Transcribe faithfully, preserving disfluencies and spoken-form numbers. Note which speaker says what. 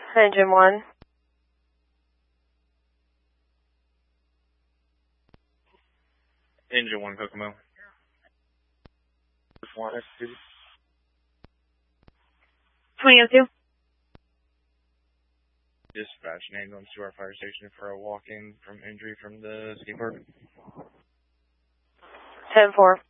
Speaker 1: Engine one.
Speaker 2: Engine one, Kokomo.
Speaker 1: twenty oh two.
Speaker 2: Dispatch an ambulance to our fire station for a walk-in from injury from the skate park.
Speaker 1: ten four.